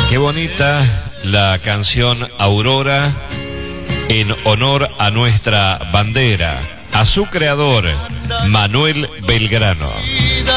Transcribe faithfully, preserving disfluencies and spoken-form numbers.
Qué bonita la canción Aurora en honor a nuestra bandera, a su creador, Manuel Belgrano.